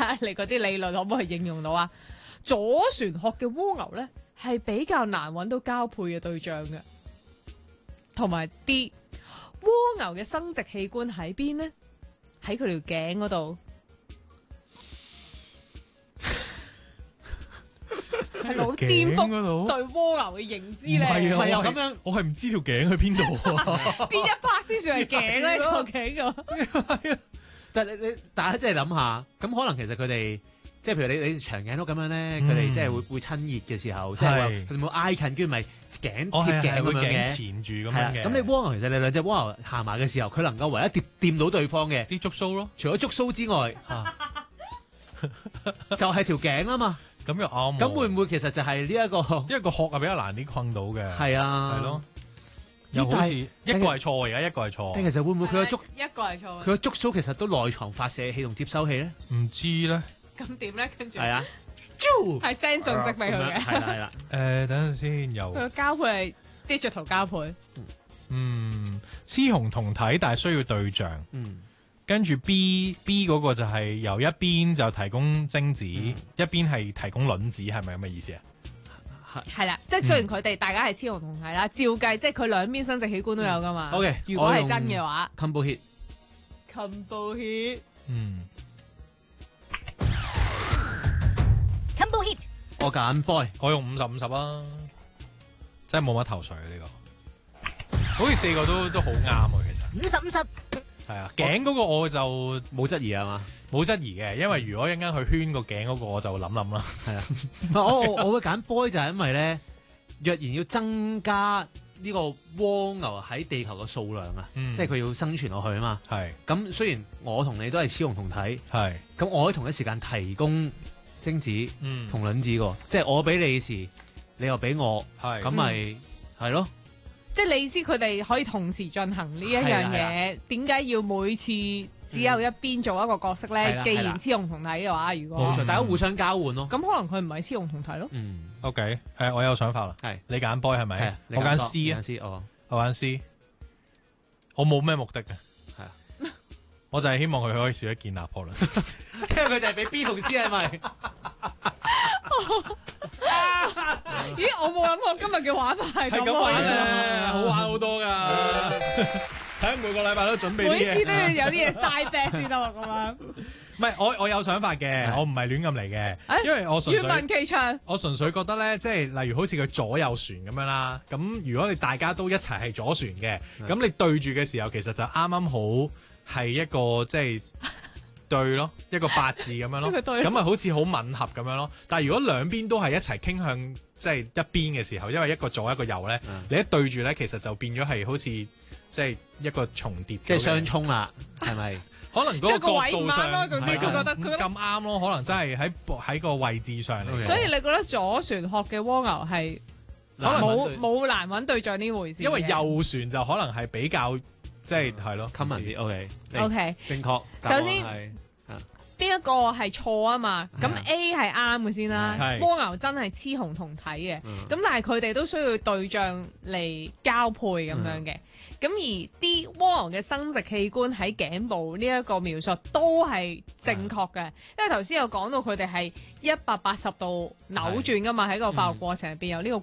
下你嗰啲理論可唔可以應用到啊？左旋殼嘅蝸牛咧係比較難揾到交配嘅對象嘅，同埋 D 蝸牛嘅生殖器官喺邊呢？喺佢條頸嗰度。係老顛覆對蝸牛嘅認知咧， 唔係啊， 咁樣我係唔知條頸去邊度啊？ 邊一 part 先算係頸咧？個頸個。 但係你大家即係諗下，咁可能其實佢哋即係譬如你長頸鹿咁樣咧，佢哋即係會親熱嘅時候，即係話佢哋冇挨近，跟住咪頸貼頸咁樣嘅， 纏住咁樣嘅。 咁你蝸牛其實你兩隻蝸牛行埋嘅時候，佢能夠唯一掂到對方嘅啲觸鬚咯， 除咗觸鬚之外，就係條頸啊嘛。 咁又啱。 咁會唔會其實就係呢一個？ 因為個殼係比較難啲困到嘅。 係啊， 係咯。又好似一個係錯，而家一個係錯。 但其實會唔會佢個觸一個係錯？ 佢個觸鬚其實都內藏發射器同接收器咧？ 唔知咧。 咁點咧？跟住係啊， 係 send 信息俾佢嘅。 係啦係啦。 等陣先，又佢個交配係 digital 交配。 雌雄同體，但係需要對象。跟住 B 嗰個就係由一邊就提供精子，一邊係提供卵子，係咪咁嘅意思啊？ 係啦，即係雖然佢哋大家係雌雄同體啦，照計即係佢兩邊生殖器官都有噶嘛。 OK， 如果係真嘅話 ，combo hit。 combo hit。 combo hit。 我揀 boy， 我用50-50啊，真係冇乜頭緒呢個，好似4個都好啱啊，其實。 50-50。 係啊，頸嗰個我就冇質疑啊嘛， 冇質疑嘅，因為如果一陣間去圈個頸嗰個，我就諗啦。 係啊，我會揀 boy 就係因為咧，若然要增加呢個蝸牛喺地球嘅數量啊，即係佢要生存落去啊嘛。 係。 咁雖然我同你都係雌雄同體， 係。 咁我可以同一時間提供精子同卵子嘅，即係我俾你時，你又俾我，咁咪係咯。 即係你意思佢哋可以同時進行呢一樣嘢，點解要每次只有一邊做一個角色咧？既然雌雄同體嘅話，如果冇錯，大家互相交換咯。 咁可能佢唔係雌雄同體咯。 OK， 我有想法啦。 係你揀 boy 係咪？我揀 C 啊。我揀 C。我冇咩目的嘅。 係啊。 我就係希望佢可以少一件拿破崙。 因為佢就係俾 B 同 C 係咪？ 咦，我冇諗過今日嘅玩法係咁玩嘅，好玩好多噶。使每個禮拜都準備啲嘢， 每次都要有啲嘢晒 back 先得喎，咁樣。 唔係，我有想法嘅，我唔係亂咁嚟嘅，因為我純粹願聞其詳。我純粹覺得咧，即係例如好似佢左右旋咁樣啦，咁如果你大家都一齊係左旋嘅，咁你對住嘅時候，其實就啱啱好係一個即係。對咯，一個八字咁樣咯，咁咪好似好吻合咁樣咯。但係如果兩邊都係一齊傾向即係一邊嘅時候，因為一個左一個右咧，你一對住咧，其實就變咗係好似即係一個重疊， 即係相衝啦，係咪？ 可能嗰個角度上咯，總之佢覺得咁啱咯，可能真係喺個位置上嚟。 所以你覺得左旋殼嘅蝸牛係可能冇難揾對象呢回事？ 因為右旋就可能係比較。即係係咯 common 啲 OK 正確。 首先邊一個係錯啊嘛？咁 A 係啱嘅先啦。蝸牛真係雌雄同體嘅，咁但係佢哋都需要對象嚟交配咁樣嘅。咁而啲蝸牛嘅生殖器官喺頸部呢一個描述都係正確嘅，因為頭先有講到佢哋係180度扭轉噶嘛，喺個發育過程入邊有呢個